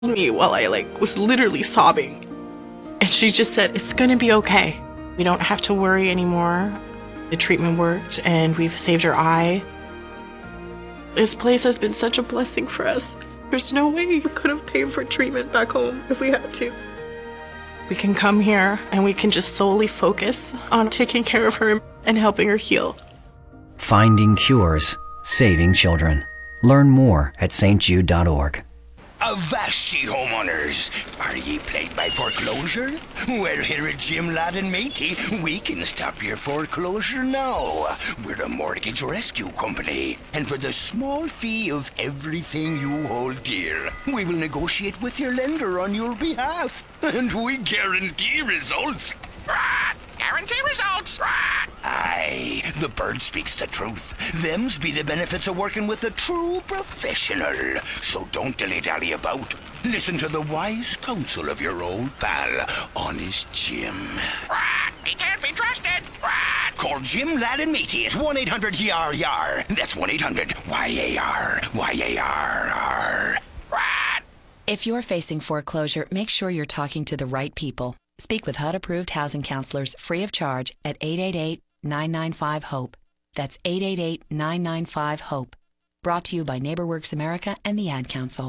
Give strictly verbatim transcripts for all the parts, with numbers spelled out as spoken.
me while I like was literally sobbing. And she just said, it's gonna be okay. We don't have to worry anymore. The treatment worked and we've saved her eye. This place has been such a blessing for us. There's no way we could have paid for treatment back home if we had to. We can come here and we can just solely focus on taking care of her and helping her heal. Finding cures, saving children. Learn more at s t jude dot org. Avast ye homeowners! Are ye plagued by foreclosure? Well, here at Jim Ladd and Matey, we can stop your foreclosure now. We're a mortgage rescue company, and for the small fee of everything you hold dear, we will negotiate with your lender on your behalf, and we guarantee results. Guarantee results. Aye, the bird speaks the truth. Them's be the benefits of working with a true professional. So don't dilly-dally about. Listen to the wise counsel of your old pal, Honest Jim. He can't be trusted. Call Jim Ladd and Matey at one eight hundred Y A R Y A R. That's one eight hundred Y A R Y A R R. If you're facing foreclosure, make sure you're talking to the right people. Speak with H U D-approved housing counselors free of charge at eight eight eight, nine nine five, HOPE. That's eight eight eight, nine nine five, HOPE. Brought to you by NeighborWorks America and the Ad Council.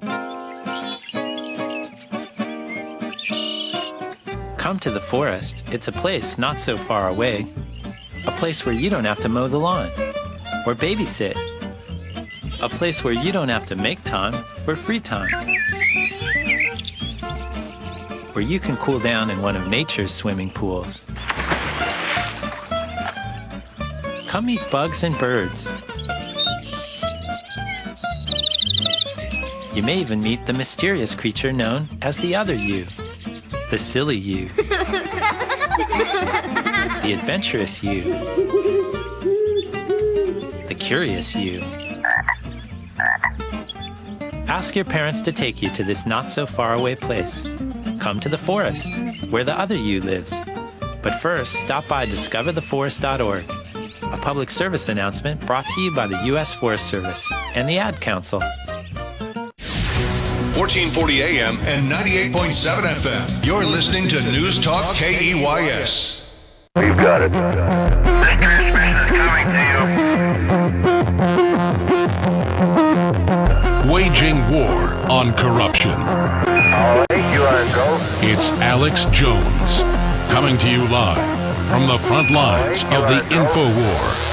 Come to the forest. It's a place not so far away. A place where you don't have to mow the lawn or babysit. A place where you don't have to make time for free time. Where you can cool down in one of nature's swimming pools. Come meet bugs and birds. You may even meet the mysterious creature known as the other you, the silly you, the adventurous you, the curious you. Ask your parents to take you to this not-so-far-away place. Come to the forest, where the other you lives. But first, stop by discover the forest dot org, a public service announcement brought to you by the U S Forest Service and the Ad Council. fourteen forty A M and ninety-eight point seven F M. You're listening to News Talk K E Y S. We've got it. This transmission is coming to you. Waging war on corruption. All right, you are go. It's Alex Jones, coming to you live from the front lines All right, of the you are info war.